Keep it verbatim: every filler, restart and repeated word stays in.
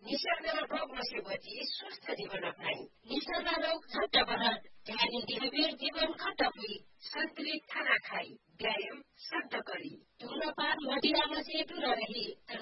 निसर्ग र रोग नसेपछि स्वस्थ जीवन अपनाई निसर्ग रोग झट्ट बढत ध्यानी दिनवीर जीवन खटकी सन्तुलित खाना खाई व्यायाम शब्द करी धूम्रपान मदिरा नशे दूर रही